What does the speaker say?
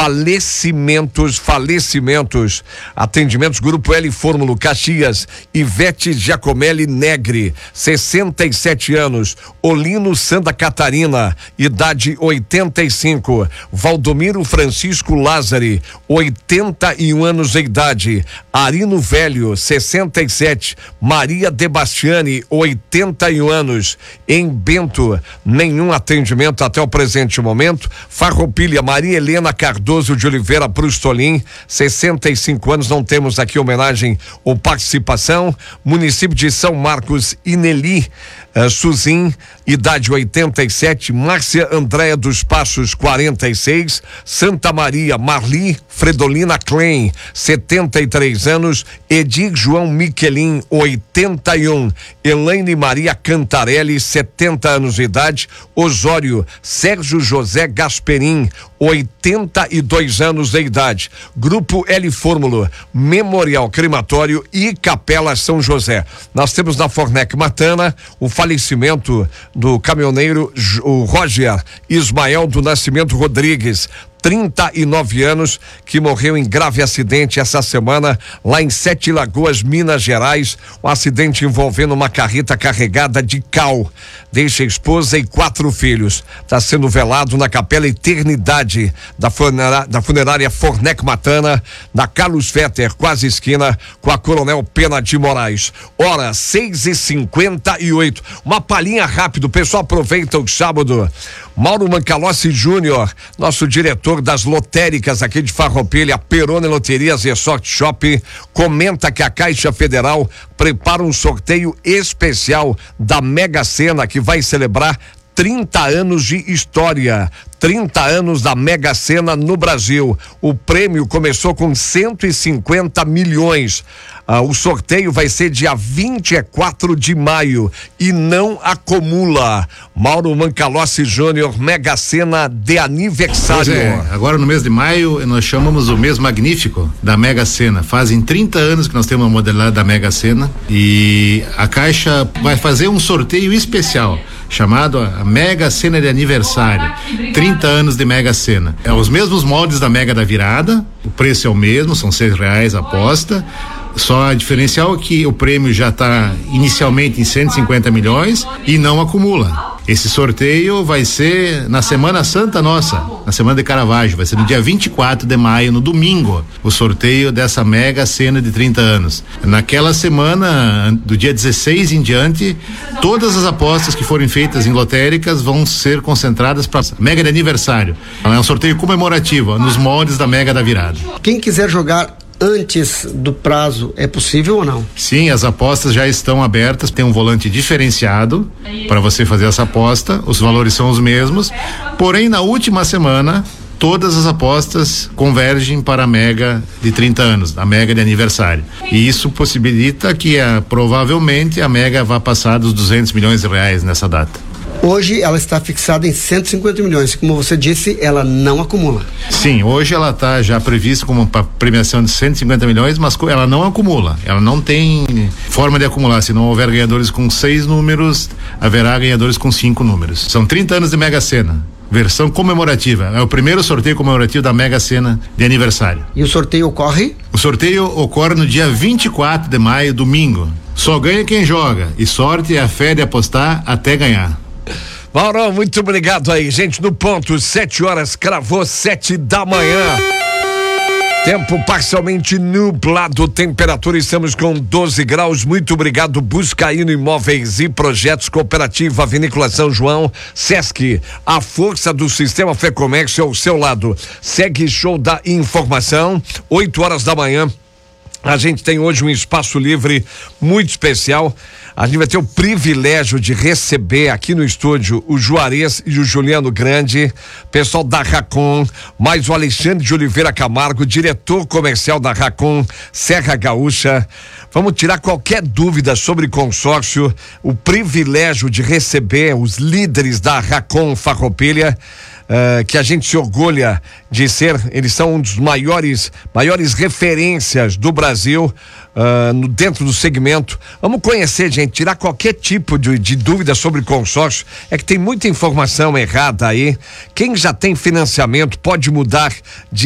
falecimentos, atendimentos, Grupo L Fórmulo, Caxias, Ivete Giacomelli Negri, 67 anos, Olino Santa Catarina, idade 85, Valdomiro Francisco Lázari, 81 anos de idade, Arino Velho, 67, Maria Debastiani, 81 anos, em Bento, nenhum atendimento até o presente momento. Farroupilha, Maria Helena Cardoso de Oliveira Brustolin, 65 anos, não temos aqui homenagem ou participação. Município de São Marcos, Ineli Suzin, idade 87, Márcia Andréa dos Passos, 46, Santa Maria Marli Fredolina Klein, 73 anos, Edir João Miquelin, 81, Elaine Maria Cantarelli, 70 anos de idade, Osório Sérgio José Gasperim, 82 anos de idade. Grupo L Fórmulo, Memorial Crematório e Capela São José. Nós temos na Fornec Matana o falecimento do caminhoneiro o Roger Ismael do Nascimento Rodrigues, 39 anos, que morreu em grave acidente essa semana lá em Sete Lagoas, Minas Gerais, um acidente envolvendo uma carreta carregada de cal. Deixa a esposa e 4 filhos. Está sendo velado na Capela Eternidade da funerária Fornec Matana, na Carlos Fetter, quase esquina com a Coronel Pena de Moraes. Hora 6h58. Uma palhinha rápido, o pessoal aproveita o sábado. Mauro Mancalossi Júnior, nosso diretor das lotéricas aqui de Farroupilha, Peroni Loterias Resort Shop, comenta que a Caixa Federal prepara um sorteio especial da Mega Sena que vai celebrar 30 anos de história, 30 anos da Mega Sena no Brasil. O prêmio começou com 150 milhões. O sorteio vai ser dia 24 de maio e não acumula. Mauro Mancalossi Júnior, Mega Sena de aniversário. Agora no mês de maio nós chamamos o mês magnífico da Mega Sena. Fazem 30 anos que nós temos a modelagem da Mega Sena e a Caixa vai fazer um sorteio especial chamado a Mega Sena de aniversário, 30 anos de Mega Sena. É os mesmos moldes da Mega da Virada, o preço é o mesmo, são R$6 a aposta, só a diferencial é que o prêmio já está inicialmente em 150 milhões e não acumula. Esse sorteio vai ser na Semana Santa nossa, na Semana de Caravaggio, vai ser no dia 24 de maio, no domingo, o sorteio dessa Mega Sena de 30 anos. Naquela semana, do dia 16 em diante, todas as apostas que forem feitas em lotéricas vão ser concentradas para Mega de aniversário. É um sorteio comemorativo, nos moldes da Mega da Virada. Quem quiser jogar antes do prazo, é possível ou não? Sim, as apostas já estão abertas, tem um volante diferenciado para você fazer essa aposta, os valores são os mesmos, porém na última semana todas as apostas convergem para a Mega de 30 anos, a Mega de aniversário, e isso possibilita que provavelmente a Mega vá passar dos R$200 milhões nessa data. Hoje ela está fixada em 150 milhões, como você disse, ela não acumula. Sim, hoje ela está já prevista como uma premiação de 150 milhões, mas ela não acumula, ela não tem forma de acumular. Se não houver ganhadores com 6 números, haverá ganhadores com 5 números. São 30 anos de Mega Sena, versão comemorativa, é o primeiro sorteio comemorativo da Mega Sena de aniversário. E o sorteio ocorre? O sorteio ocorre no dia 24 de maio, domingo. Só ganha quem joga, e sorte é a fé de apostar até ganhar. Mauro, muito obrigado aí, gente. No ponto, 7 horas, cravou 7 da manhã. Tempo parcialmente nublado, temperatura, estamos com 12 graus. Muito obrigado, Buscaíno Imóveis e Projetos, Cooperativa Vinícola São João, Sesc, a força do sistema Fê Comércio ao seu lado. Segue Show da Informação, 8 horas da manhã. A gente tem hoje um espaço livre muito especial. A gente vai ter o privilégio de receber aqui no estúdio o Juarez e o Juliano Grande, pessoal da Racon, mais o Alexandre de Oliveira Camargo, diretor comercial da Racon Serra Gaúcha. Vamos tirar qualquer dúvida sobre consórcio, o privilégio de receber os líderes da Racon Farroupilha, que a gente se orgulha de ser, eles são um dos maiores referências do Brasil dentro do segmento. Vamos conhecer, gente, tirar qualquer tipo de dúvida sobre consórcio. É que tem muita informação errada aí. Quem já tem financiamento pode mudar de